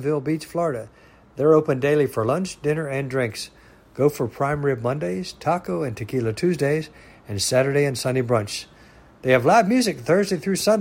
Pleasantville Beach, Florida. They're open daily for lunch, dinner, and drinks. Go for prime rib Mondays, taco and tequila Tuesdays, and Saturday and Sunday brunch. They have live music Thursday through Sunday.